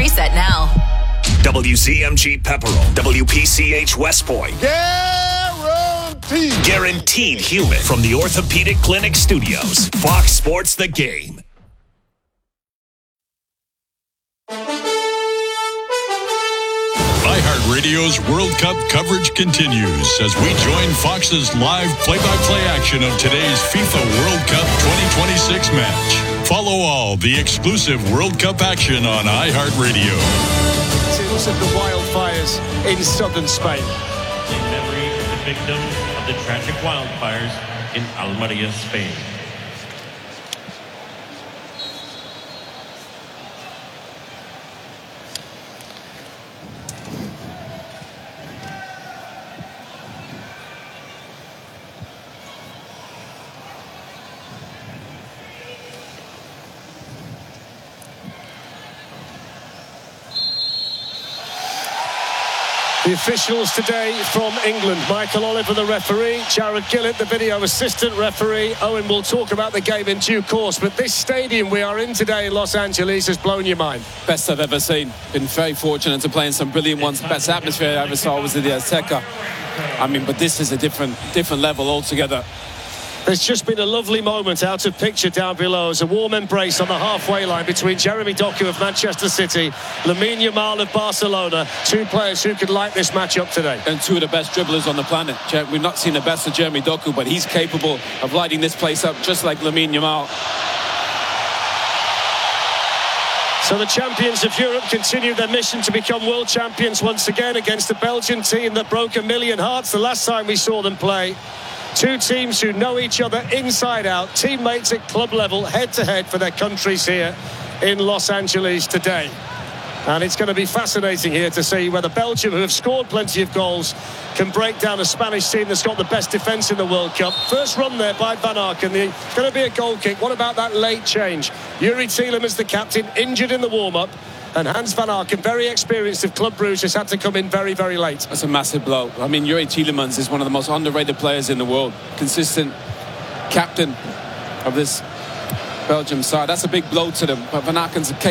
Preset now. WZMG Pepperell, WPCH West Point. Guaranteed human from the Orthopedic Clinic Studios. Fox Sports The Game. iHeartRadio's World Cup coverage continues as we join Fox's live play-by-play action of today's FIFA World Cup 2026 match. Follow all the exclusive World Cup action on iHeartRadio. Of the wildfires in southern Spain. In memory of the victims of the tragic wildfires in Almeria, Spain. The officials today from England: Michael Oliver, the referee; Jared Gillett, the video assistant referee. Owen will talk about the game in due course, but this stadium we are in today in Los Angeles has blown your mind. Best I've ever seen. Been very fortunate to play in some brilliant ones. Best atmosphere I ever saw was at the Azteca. I mean, but this is a different level altogether. There's just been a lovely moment out of picture down below as a warm embrace on the halfway line between Jeremy Doku of Manchester City, Lamine Yamal of Barcelona, two players who could light this match up today. And two of the best dribblers on the planet. We've not seen the best of Jeremy Doku, but he's capable of lighting this place up just like Lamine Yamal. So the champions of Europe continue their mission to become world champions once again against the Belgian team that broke 1 million hearts the last time we saw them play. Two teams who know each other inside out, teammates at club level, head-to-head for their countries here in Los Angeles today. And it's going to be fascinating here to see whether Belgium, who have scored plenty of goals, can break down a Spanish team that's got the best defence in the World Cup. First run there by Van Aken. It's going to be a goal kick. What about that late change? Yuri Tielemans, the captain, injured in the warm-up. And Hans Van Aken, very experienced of Club Brugge, has had to come in very, very late. That's a massive blow. I mean, Yuri Tielemans is one of the most underrated players in the world. Consistent captain of this Belgium side. That's a big blow to them. But Van Aken's